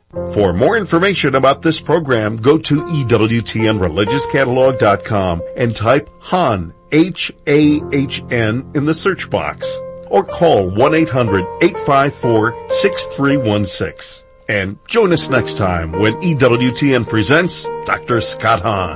For more information about this program, go to EWTNReligiousCatalog.com and type HAHN, H-A-H-N, in the search box. Or call 1-800-854-6316. And join us next time when EWTN presents Dr. Scott Hahn.